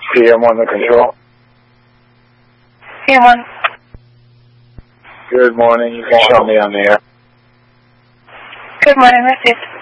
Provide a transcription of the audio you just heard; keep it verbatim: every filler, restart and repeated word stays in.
C M one, the control. C M one. Good morning. You can show me on the air. Good morning, received.